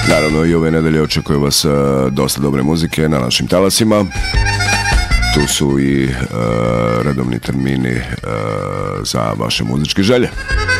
Naravno i ove nedelje očekuje vas dosta dobre muzike na našim talasima. Tu su i redovni termini za vaše muzičke želje.